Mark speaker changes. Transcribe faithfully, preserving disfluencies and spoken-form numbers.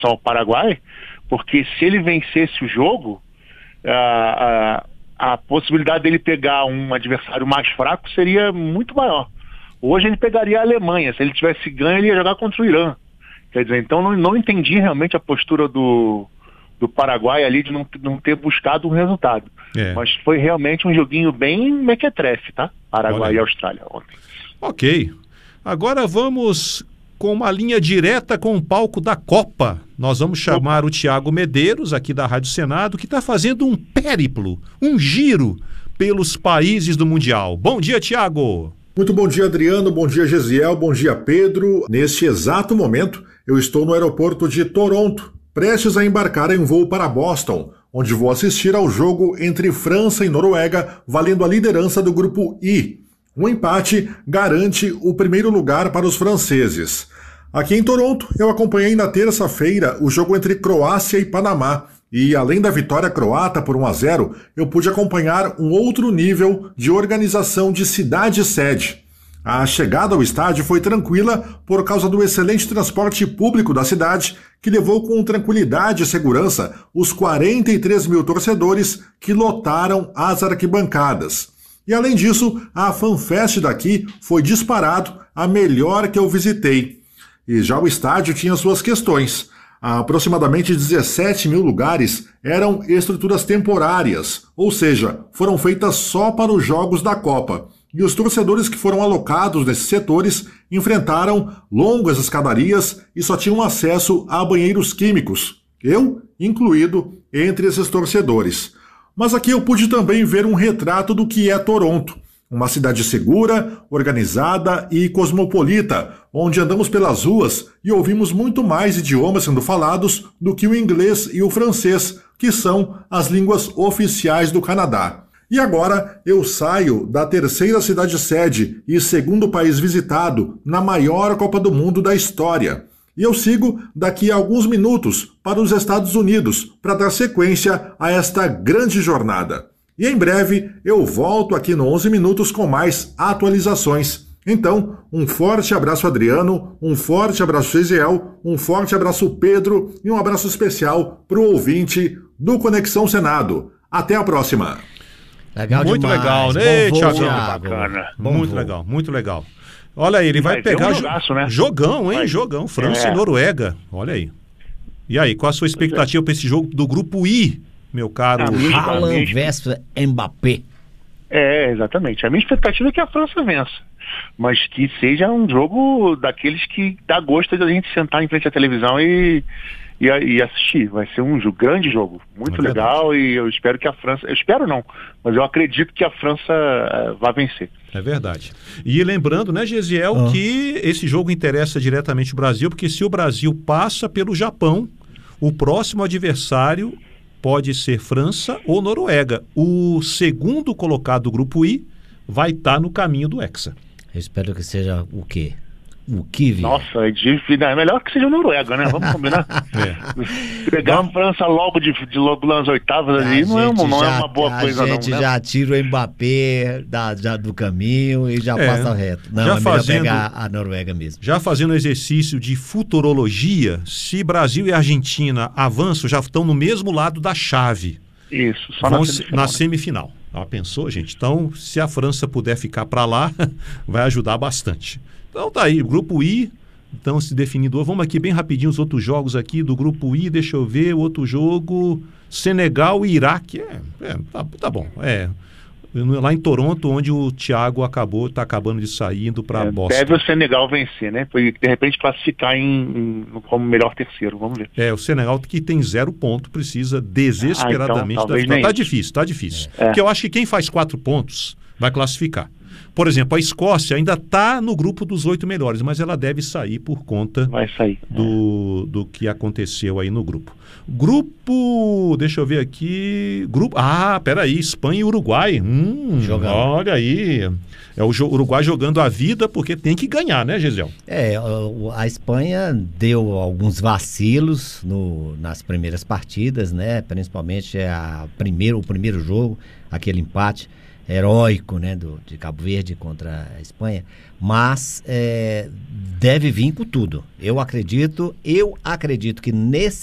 Speaker 1: ao Paraguai, porque se ele vencesse o jogo, a, a, a possibilidade dele pegar um adversário mais fraco seria muito maior. Hoje ele pegaria a Alemanha, se ele tivesse ganho ele ia jogar contra o Irã. Quer dizer, então não, não entendi realmente a postura do, do Paraguai ali de não, não ter buscado um resultado. É. Mas foi realmente um joguinho bem mequetrefe, tá? Paraguai Olha. e Austrália ontem.
Speaker 2: Ok. Agora vamos com uma linha direta com o palco da Copa. Nós vamos chamar o Tiago Medeiros, aqui da Rádio Senado, que está fazendo um périplo, um giro pelos países do Mundial. Bom dia, Tiago.
Speaker 3: Muito bom dia, Adriano. Bom dia, Gesiel. Bom dia, Pedro. Neste exato momento, eu estou no aeroporto de Toronto, prestes a embarcar em um voo para Boston, onde vou assistir ao jogo entre França e Noruega, valendo a liderança do grupo I. Um empate garante o primeiro lugar para os franceses. Aqui em Toronto, eu acompanhei na terça-feira o jogo entre Croácia e Panamá. E além da vitória croata por um a zero, eu pude acompanhar um outro nível de organização de cidade-sede. A chegada ao estádio foi tranquila por causa do excelente transporte público da cidade, que levou com tranquilidade e segurança os quarenta e três mil torcedores que lotaram as arquibancadas. E além disso, a FanFest daqui foi disparado a melhor que eu visitei. E já o estádio tinha suas questões. Aproximadamente dezessete mil lugares eram estruturas temporárias, ou seja, foram feitas só para os jogos da Copa. E os torcedores que foram alocados nesses setores enfrentaram longas escadarias e só tinham acesso a banheiros químicos, eu incluído entre esses torcedores. Mas aqui eu pude também ver um retrato do que é Toronto. Uma cidade segura, organizada e cosmopolita, onde andamos pelas ruas e ouvimos muito mais idiomas sendo falados do que o inglês e o francês, que são as línguas oficiais do Canadá. E agora eu saio da terceira cidade-sede e segundo país visitado na maior Copa do Mundo da história. E eu sigo daqui a alguns minutos para os Estados Unidos para dar sequência a esta grande jornada. E em breve eu volto aqui no onze Minutos com mais atualizações. Então, um forte abraço Adriano, um forte abraço Gesiel, um forte abraço Pedro e um abraço especial para o ouvinte do Conexão Senado. Até a próxima.
Speaker 2: Legal muito demais. Legal, né, Thiago? Bacana. Muito voo. legal, muito legal. Olha aí, ele vai, vai pegar... Um jogaço, né? Jogão, hein? Vai. Jogão. França é. e Noruega. Olha aí. E aí, qual a sua expectativa para esse jogo do grupo I, meu caro?
Speaker 4: Haaland versus Mbappé.
Speaker 1: É, exatamente. A minha expectativa é que a França vença. Mas que seja um jogo daqueles que dá gosto de a gente sentar em frente à televisão e, e, e assistir. Vai ser um jogo, grande jogo. Muito é legal e eu espero que a França... Eu espero não, mas eu acredito que a França uh, vá vencer.
Speaker 2: É verdade. E lembrando, né, Gesiel, ah. que esse jogo interessa diretamente o Brasil, porque se o Brasil passa pelo Japão, o próximo adversário pode ser França ou Noruega. O segundo colocado do grupo I vai estar no caminho do Hexa.
Speaker 4: Eu espero que seja o quê? O que vier.
Speaker 1: Nossa, é, difícil, é melhor que seja a Noruega, né? Vamos combinar. é. Pegar a França logo de, de logo nas oitavas ali não, é uma, não já, é uma boa coisa, não. A gente
Speaker 4: não, já né? tira o Mbappé da, já do caminho e já é. passa reto. Não, já é melhor fazendo, pegar a Noruega mesmo.
Speaker 2: Já fazendo exercício de futurologia, se Brasil e Argentina avançam, já estão no mesmo lado da chave.
Speaker 1: Isso, só
Speaker 2: Vão
Speaker 1: na semifinal.
Speaker 2: Na semifinal. Ah, pensou, gente? Então, se a França puder ficar para lá, vai ajudar bastante. Então tá aí, grupo I, então se definindo. Vamos aqui bem rapidinho os outros jogos aqui do grupo I, deixa eu ver, o outro jogo, Senegal e Iraque. É, é tá, tá bom, é. Lá em Toronto, onde o Thiago acabou, está acabando de sair, indo para é, Boston.
Speaker 1: Deve o Senegal vencer, né? Foi de repente classificar em, em, como melhor terceiro, vamos ver.
Speaker 2: É, o Senegal que tem zero ponto, precisa desesperadamente ah, então, da vitória. Tá difícil, tá difícil. É. Porque eu acho que quem faz quatro pontos vai classificar. Por exemplo, a Escócia ainda está no grupo dos oito melhores, mas ela deve sair por conta
Speaker 1: vai sair.
Speaker 2: Do, do que aconteceu aí no grupo. Grupo, deixa eu ver aqui, grupo, ah, peraí, Espanha e Uruguai, hum, olha aí, é o Uruguai jogando a vida porque tem que ganhar, né, Gesiel?
Speaker 4: É, a Espanha deu alguns vacilos no, nas primeiras partidas, né, principalmente a primeiro, o primeiro jogo, aquele empate. heróico, né, do, de Cabo Verde contra a Espanha, mas é, deve vir com tudo. Eu acredito, eu acredito que nesse